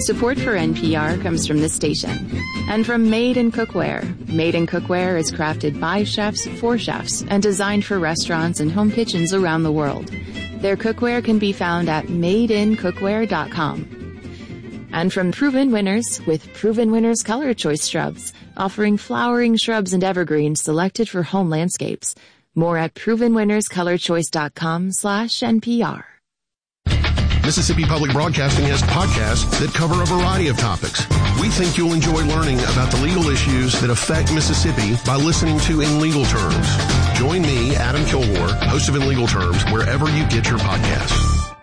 Support for NPR comes from this station and from Made in Cookware. Made in Cookware is crafted by chefs for chefs and designed for restaurants and home kitchens around the world. Their cookware can be found at madeincookware.com. And from Proven Winners with Proven Winners Color Choice Shrubs, offering flowering shrubs and evergreens selected for home landscapes. More at provenwinnerscolorchoice.com/NPR. Mississippi Public Broadcasting has podcasts that cover a variety of topics. We think you'll enjoy learning about the legal issues that affect Mississippi by listening to In Legal Terms. Join me, Adam Kilgore, host of In Legal Terms, wherever you get your podcasts.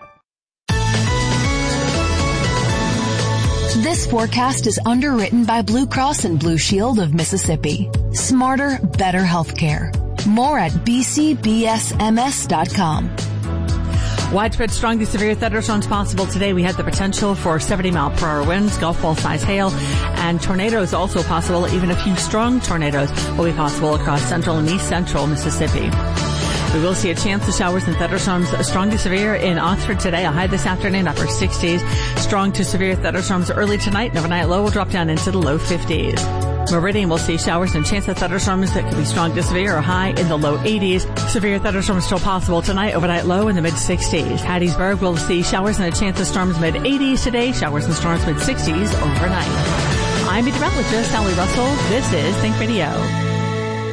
This forecast is underwritten by Blue Cross and Blue Shield of Mississippi. Smarter, better healthcare. More at bcbsms.com. Widespread strong to severe thunderstorms possible today. We had the potential for 70-mile-per-hour winds, golf ball-size hail, and tornadoes also possible. Even a few strong tornadoes will be possible across central and east central Mississippi. We will see a chance of showers and thunderstorms strong to severe in Oxford today. A high this afternoon, upper 60s. Strong to severe thunderstorms early tonight. And overnight low will drop down into the low 50s. Meridian will see showers and chance of thunderstorms that could be strong to severe or high in the low 80s. Severe thunderstorms still possible tonight. Overnight low in the mid-60s. Hattiesburg will see showers and a chance of storms mid-80s today. Showers and storms mid-60s overnight. I'm meteorologist Sally Russell. This is Think Radio.